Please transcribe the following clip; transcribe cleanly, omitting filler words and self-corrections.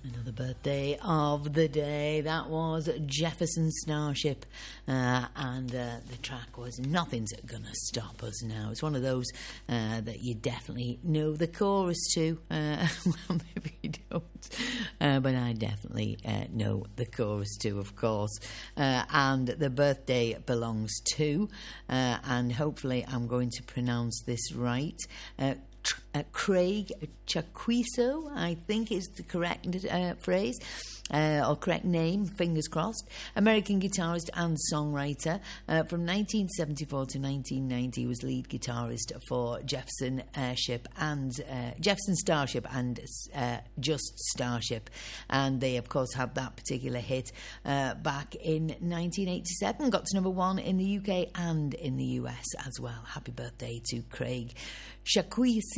Another birthday of the day. That was Jefferson Starship, and the track was Nothing's Gonna Stop Us Now. It's one of those that you definitely know the chorus to. Well, maybe you don't, but I definitely know the chorus too, of course. And the birthday belongs to, and hopefully I'm going to pronounce this right, Craig Chaquico, I think is the correct phrase, or correct name, fingers crossed. American guitarist and songwriter. From 1974 to 1990, he was lead guitarist for Jefferson Starship and Just Starship. And they, of course, had that particular hit back in 1987. Got to number one in the UK and in the US as well. Happy birthday to Craig Chaquico.